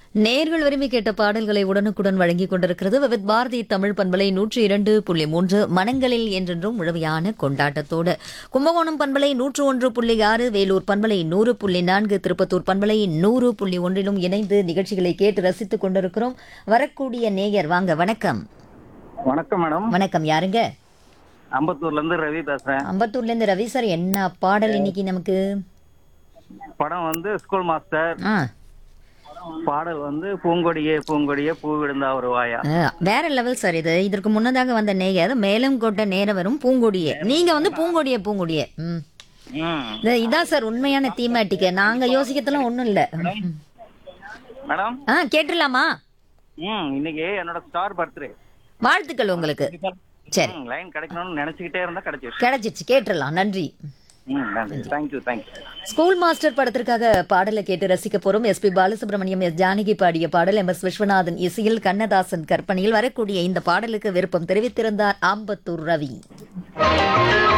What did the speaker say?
நேர்கள் விரும்பி கேட்ட பாடல்களை உடனுக்குடன் வழங்கிக் கொண்டிருக்கிறது விவித் பாரதி தமிழ் பண்பலை 102.3 மனங்களில் என்றென்றும் முழுமையான கொண்டாட்டத்தோடு. கும்பகோணம் பண்பலை 101.6, வேலூர் பண்பலை 100.4, திருப்பத்தூர் பண்பலை 100.1 இணைந்து நிகழ்ச்சிகளை கேட்டு ரசித்துக் கொண்டிருக்கிறோம். வரக்கூடிய நேயர் வாங்க. வணக்கம். வணக்கம் மேடம். வணக்கம். யாருங்க? அம்பத்தூர்ல இருந்து ரவி பேசுறேன். அம்பத்தூர்ல இருந்து ரவி சார். என்ன பாடல் இன்னைக்கு நமக்கு? படம் வந்து ஸ்கூல் மாஸ்டர். ஆ பாடல் வந்து பூங்கொடியே பூங்கொடியே பூ விழுந்தா ஒரு வாயா. வேற லெவல் சார். இதற்கு முன்னதாக வந்த நேயர் மேலும் கொண்ட நேரம் வரும் பூங்கொடியே. நீங்க வந்து பூங்கொடியே பூங்கொடியே. இதான் சார் உண்மையான தீமேட்டிக். நாங்க யோசிக்கிறதுலாம் ஒண்ணும் இல்ல. மேடம் கேட்டுலாமா? இன்னைக்கு என்னோட ஸ்டார் பர்த்டே. வாழ்த்துக்கள் உங்களுக்கு. சரி, லைன் கிடைக்கணும்னு நினைச்சுக்கிட்டே இருந்தா கிடைச்சிச்சு. கேட்டுடலாம். நன்றி. தேங்க்யூ. ஸ்கூல் மாஸ்டர் படத்திற்காக பாடலை கேட்டு ரசிக்க போறோம். எஸ்பி பாலசுப்ரமணியம், எஸ் ஜானகி பாடிய பாடல். MS விஸ்வநாதன் இசையில், கண்ணதாசன் கற்பனையில் வரக்கூடிய இந்த பாடலுக்கு விருப்பம் தெரிவித்திருந்தார் ஆம்பத்தூர் ரவி.